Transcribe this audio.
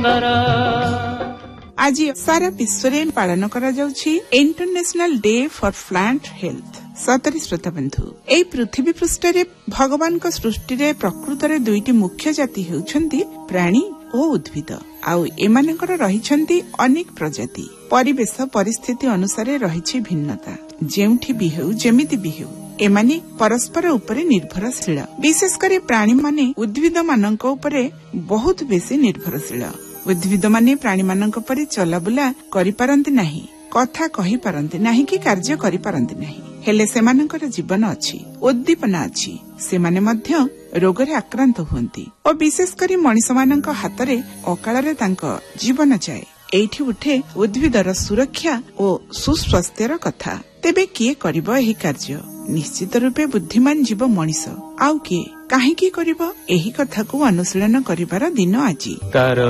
आज सारा विश्व में पालन करा जाउछि international day for plant health. सतरी श्रोता बंधु, एई पृथ्वी पृष्ठ रे भगवान को सृष्टि रे प्रकृत रे दुईटी मुख्य जाति हेउछन्ति प्राणी और उद्भिद। आउ एमानकर रहिछन्ति अनेक प्रजाति। परिवेश परिस्थिति अनुसार रहिछि भिन्नता। जेउठी भी हेउ जेमिति भी हेउ एमाने परस्पर उपरे निर्भरशील। विशेषकर प्राणी माने उद्भिद मानक उपरे बहुत बेसी निर्भरशील। उद्भिद माने प्राणी मानक परे चलाबुला करि पारंती नाही, कथा कहि पारंती नाही कि कार्य करि पारंती नाही। हेले सेमानकर जीवन अछि, उद्दीपना अछि। सेमाने मध्य रोगरे आक्रांत हुअन्ति और विशेषकर मनिष मानक हातरे अकाଳରେ तांको जीवन जाए। एठी उठे उद्भिदर सुरक्षा और सुस्वास्थ्यर कथा। तेबे किए करिबो एही कार्य? निश्चित रूपे बुद्धिमान जीव मनिष। आउ किए काहेकि करिबो एही कथा को अनुशीलन करिबार दिन आज।